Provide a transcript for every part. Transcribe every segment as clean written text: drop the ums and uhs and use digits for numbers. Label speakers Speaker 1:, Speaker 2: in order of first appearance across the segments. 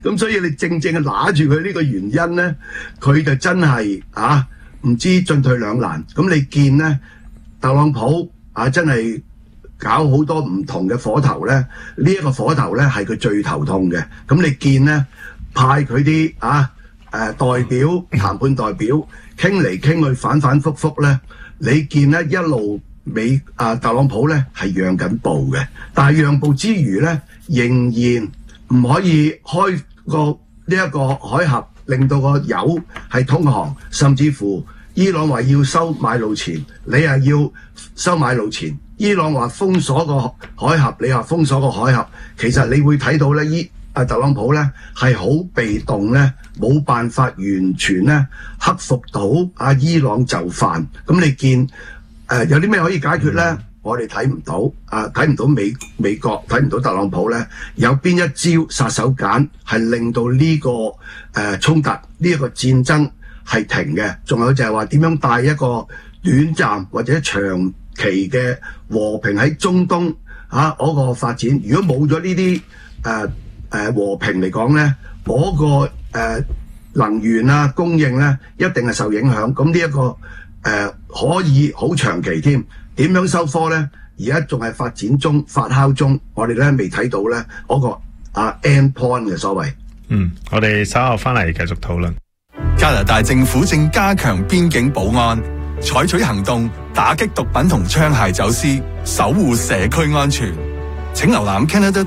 Speaker 1: 咁所以你正正係拿住佢呢個原因咧，佢就真係唔知進退兩難。咁你見咧，特朗普真係搞好多唔同嘅火頭咧，呢一個火頭咧係佢最頭痛嘅。咁你見咧，派佢啲代表談判代表傾嚟傾去反反覆覆咧，你見咧一路特朗普咧係讓緊步嘅，但係讓步之餘咧，仍然唔可以開呢一個海峽，令到個油係通航，甚至乎伊朗話要收買路錢，你係要收買路錢。伊朗話封鎖個海峽，你話封鎖個海峽，其實你會睇到咧，特朗普咧係好被動咧，冇辦法完全咧克服到伊朗就範。咁你見有啲咩可以解決咧？我哋睇唔到，睇唔到美國，睇唔到特朗普咧有邊一招殺手鐧係令到呢個衝突呢一個戰爭係停嘅。仲有就係話點樣帶一個短暫或者長期嘅和平喺中東嗰個發展。如果冇咗呢啲和平嚟講咧，嗰個能源供應咧一定係受影響。咁呢一個可以好長期添。點樣收科咧？而家仲係發展中、發酵中，我哋咧未睇到咧嗰個end point 嘅所謂。
Speaker 2: 我哋稍後翻嚟繼續討論。
Speaker 3: 加拿大政府正加強邊境保安，採取行動打擊毒品同槍械走私，守護社區安全。請瀏覽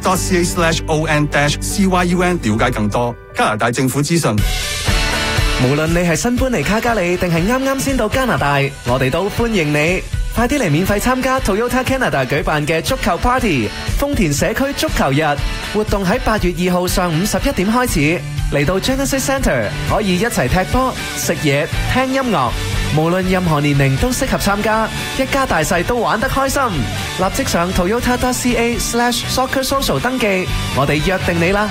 Speaker 3: canada.ca/on-cyun 了解更多加拿大政府資訊。
Speaker 4: 無論你係新搬嚟卡加里定係啱啱先到加拿大，我哋都歡迎你。快啲嚟免費參加 Toyota Canada 舉辦嘅足球 Party， 豐田社區足球日活動喺8月2號上午11點開始。嚟到 Genesis Centre 可以一齊踢波、食嘢、聽音樂，無論任何年齡都適合參加，一家大細都玩得開心。立即上 toyota.ca/soccersocial 登記，我哋約定你啦。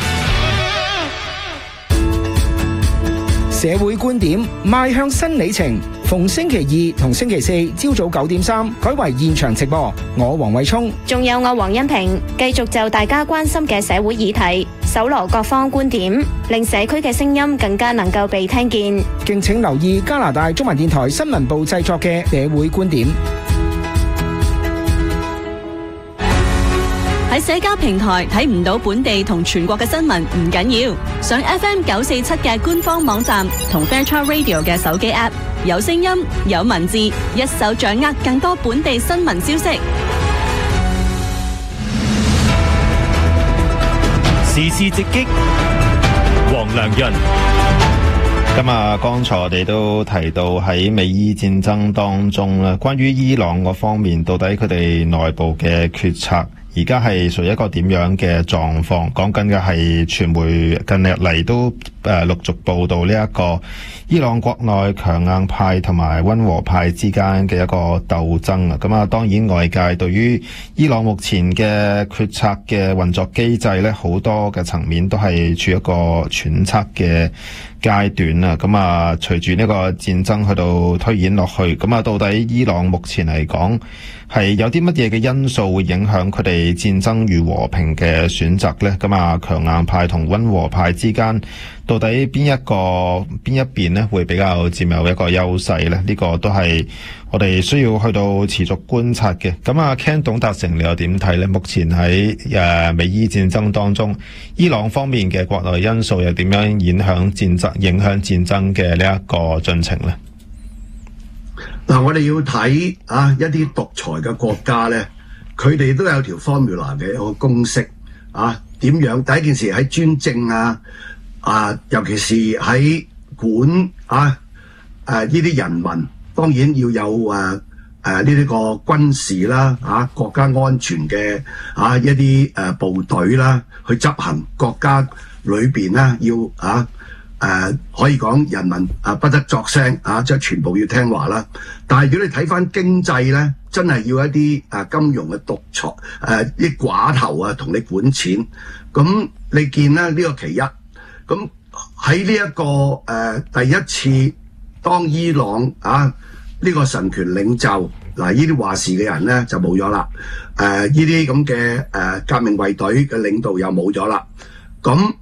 Speaker 5: 社會觀點邁向新里程，逢星期二同星期四朝早9點3改為現場直播。我黃偉聰，
Speaker 6: 仲有我黃欣平，繼續就大家關心嘅社會議題，搜羅各方觀點，令社區嘅聲音更加能夠被聽見。
Speaker 5: 敬請留意加拿大中文電台新聞部製作嘅社會觀點。
Speaker 7: 喺社交平台睇唔到本地同全國嘅新聞唔緊要，上 FM947嘅官方網站同 Fairchild Radio 嘅手機 App， 有聲音有文字，一手掌握更多本地新聞消息。
Speaker 8: 時事直擊，黃良潤。
Speaker 2: 剛才我哋都提到喺美伊戰爭當中咧，關於伊朗嗰方面，到底佢哋內部嘅決策而家係屬於一個點樣嘅狀況？講緊嘅係傳媒近日嚟都陸續報道呢一個伊朗國內強硬派同埋溫和派之間嘅一個鬥爭啊！咁啊，當然外界對於伊朗目前嘅決策嘅運作機制咧，好多嘅層面都係處於一個揣測嘅階段啊！咁啊，隨住呢個戰爭去到推演落去，咁啊，到底伊朗目前嚟講係有啲乜嘢嘅因素會影響佢哋戰爭與和平嘅選擇呢？咁啊，強硬派同溫和派之間到底邊一邊呢會比較佔有一個優勢呢？呢個都係我哋需要去到持續觀察嘅。咁啊 Ken 董達成你又點睇呢？目前喺美伊戰爭當中，伊朗方面嘅國內因素又點樣影響戰爭嘅呢一個進程呢？
Speaker 1: 嗱，我哋要睇一啲獨裁嘅國家咧，佢哋都有條 formula 嘅一個公式點樣？第一件事喺專政尤其是喺管呢啲人民，當然要有呢啲個軍事啦國家安全嘅一啲部隊啦，去執行國家裏邊啦，要可以講人民不得作聲即係全部要聽話啦。但係如果你睇翻經濟咧，真係要一啲金融嘅獨裁啲寡頭同你管錢。咁你見咧呢個其一。咁喺呢一個第一次當伊朗呢個神權領袖呢啲話事嘅人咧就冇咗啦。呢啲咁嘅革命衛隊嘅領導又冇咗啦。咁